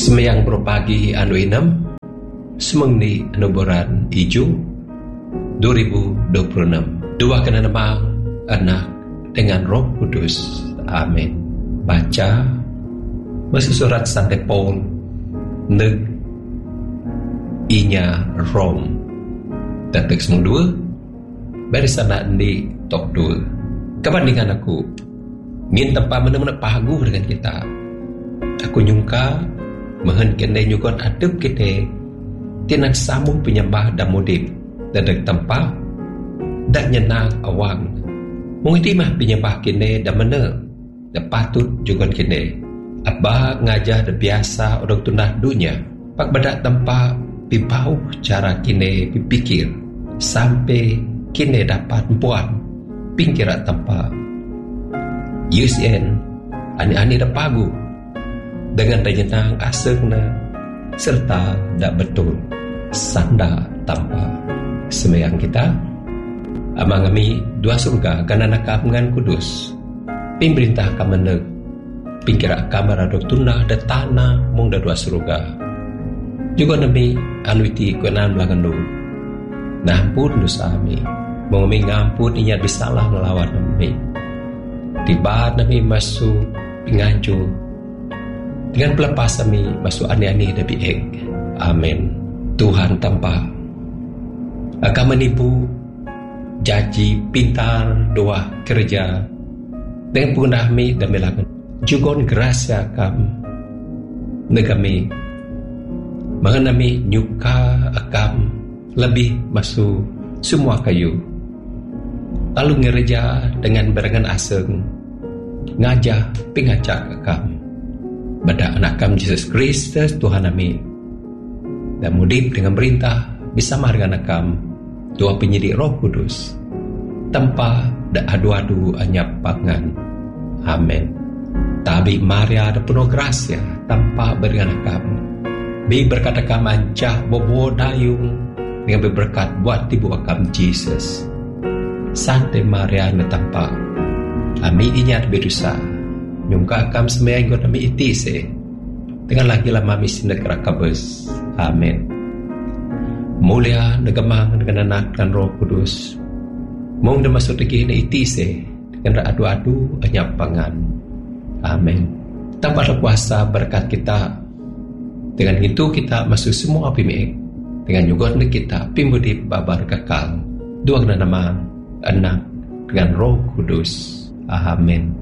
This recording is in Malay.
Semayang berbagi anu inem semengni anuburan ijo 2026. Dua kena nama anak dengan Roh Kudus. Amin. Baca masuk surat Santo Paul neg inya Rom tetek semung 2 barisan di top 2. Kebandingan aku min tempat mana-mana pagu dengan kita. Aku nyungka mehen kene nyugon adep kita tinang samu penyembah dan mudip dadek tempat dak nyenang awang mungkin mah penyembah kene dan mana dak patut jugon kene abah ngajah dak biasa orang tunah dunia pak badak tempat pibau cara kene pipikir sampai kene dapat puan pingkirat tempat USN ani-ani dak pagu dengan renyenang asengna serta dak betul sanda tanpa semayang kita amang kami dua surga karena nakamungan kudus pemerintah kameneg pingkira kamar adok tunah da tanah mong da dua surga juga nami anuiti kuenan belangandu nampun dosa kami mong kami ngampun inya bisalah ngelawan kami tiba nami masuk pingancu dengan pelepas kami masuk ani-ani da bieg. Amin. Tuhan tanpa akan menipu janji pintar doa kerja dengan punah mi dan melakukan jugon gracia kam negami mengenami nyuka akam lebih masuk semua kayu lalu ngereja dengan berangan aseng ngajah pingacak akam pada anak kam Yesus Kristus Tuhan kami dan mudip dengan perintah bisa marga nakam dua penyidik Roh Kudus tanpa dak adu-adu anyap pangan. Amin. Tabi Maria ada penuh gracia tanpa beringanakam bi berkata kam ancah bobo dayung dengan berberkat buat tibu akam Jesus Sante Maria ne tanpa ami inyat berusaha nyungka akam semayang got ami itise dengan lagi lama misi negara kabes. Amin. Mulia negamang dengan anak dan Roh Kudus mong dah masuk lagi na itise dengan adu-adu anyap pangan. Amin. Tanpa kuasa berkat kita dengan itu kita masuk semua pimiik dengan juga kita pimbudi babar kekal dua nama anak dengan Roh Kudus. Amin.